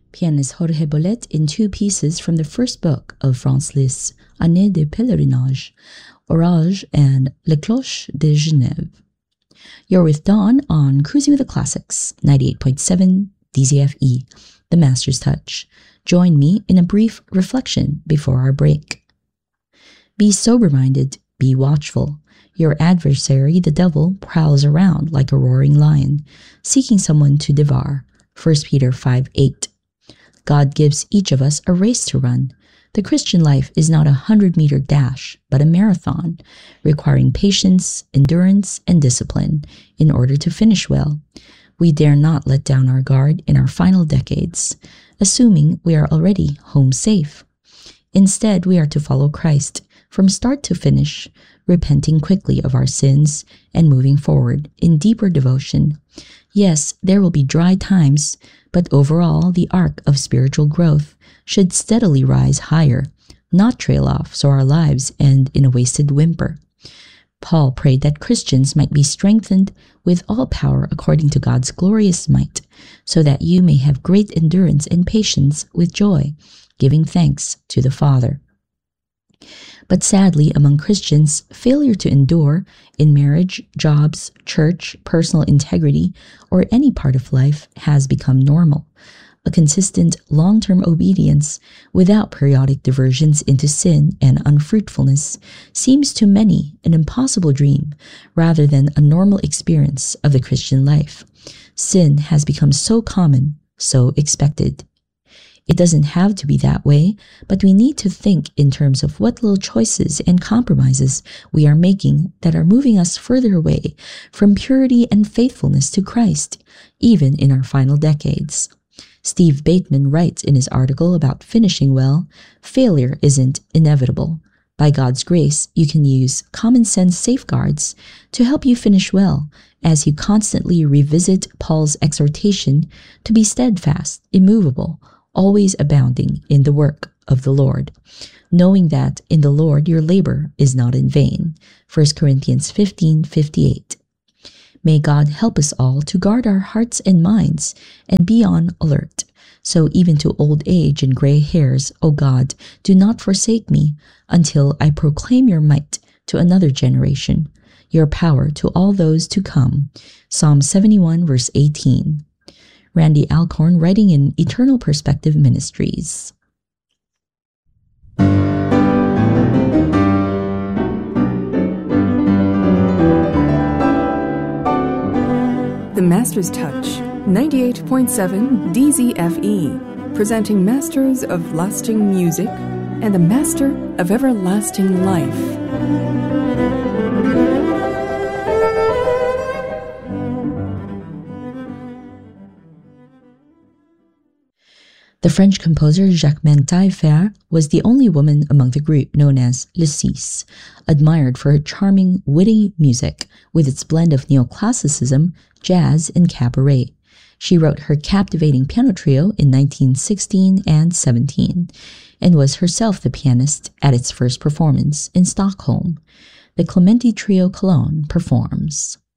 pianist Jorge Bolet in two pieces from the first book of Franz Liszt, Année de Pèlerinage, Orage and Les Cloches de Genève. You're with Dawn on Cruising with the Classics, 98.7 DZFE, The Master's Touch. Join me in a brief reflection before our break. Be sober-minded, be watchful. Your adversary, the devil, prowls around like a roaring lion, seeking someone to devour. 1 Peter 5:8. God gives each of us a race to run. The Christian life is not a 100-meter dash, but a marathon, requiring patience, endurance, and discipline in order to finish well. We dare not let down our guard in our final decades, assuming we are already home safe. Instead, we are to follow Christ from start to finish, repenting quickly of our sins and moving forward in deeper devotion. Yes, there will be dry times, but overall, the arc of spiritual growth should steadily rise higher, not trail off so our lives end in a wasted whimper. Paul prayed that Christians might be strengthened with all power according to God's glorious might, so that you may have great endurance and patience with joy, giving thanks to the Father. But sadly, among Christians, failure to endure in marriage, jobs, church, personal integrity, or any part of life has become normal. A consistent, long-term obedience without periodic diversions into sin and unfruitfulness seems to many an impossible dream rather than a normal experience of the Christian life. Sin has become so common, so expected. It doesn't have to be that way, but we need to think in terms of what little choices and compromises we are making that are moving us further away from purity and faithfulness to Christ, even in our final decades. Steve Bateman writes in his article about finishing well, failure isn't inevitable. By God's grace, you can use common sense safeguards to help you finish well as you constantly revisit Paul's exhortation to be steadfast, immovable, always abounding in the work of the Lord, knowing that in the Lord your labor is not in vain. 1 Corinthians 15:58. May God help us all to guard our hearts and minds and be on alert. So even to old age and gray hairs, O God, do not forsake me until I proclaim your might to another generation, your power to all those to come. Psalm 71 verse 18. Randy Alcorn, writing in Eternal Perspective Ministries. The Master's Touch, 98.7 DZFE, presenting Masters of Lasting Music and the Master of Everlasting Life. The French composer Jacquemin Taillefer was the only woman among the group known as Les Six, admired for her charming, witty music with its blend of neoclassicism, jazz, and cabaret. She wrote her captivating piano trio in 1916 and 17, and was herself the pianist at its first performance in Stockholm. The Clementi Trio Cologne performs.